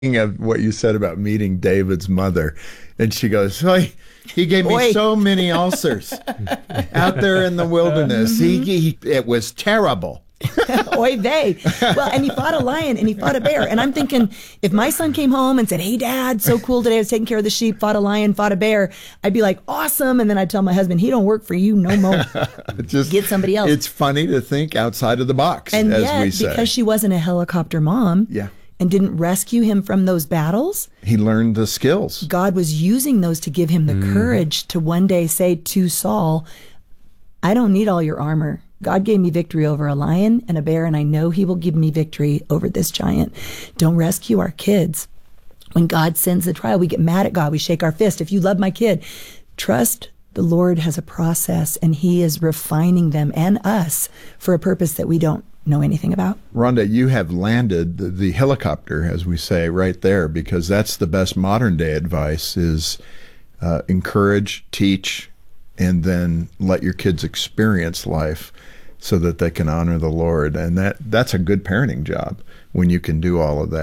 Of what you said about meeting David's mother, and she goes, "Oi, he gave me so many ulcers out there in the wilderness. It was terrible." Oy vey. Well, and he fought a lion and he fought a bear. And I'm thinking, if my son came home and said, "Hey, Dad, so cool today. I was taking care of the sheep, fought a lion, fought a bear," I'd be like, "Awesome." And then I'd tell my husband, "He don't work for you no more. Just get somebody else." It's funny to think outside of the box, and as yet, we say. Because she wasn't a helicopter mom. Yeah. And didn't rescue him from those battles. He learned the skills. God was using those to give him the courage to one day say to Saul, "I don't need all your armor. God gave me victory over a lion and a bear, and I know he will give me victory over this giant." Don't rescue our kids. When God sends the trial, we get mad at God. We shake our fist. If you love my kid, trust the Lord has a process, and he is refining them and us for a purpose that we don't know anything about. Rhonda, you have landed the helicopter, as we say, right there, because that's the best modern day advice is encourage, teach, and then let your kids experience life so that they can honor the Lord. And that's a good parenting job when you can do all of that.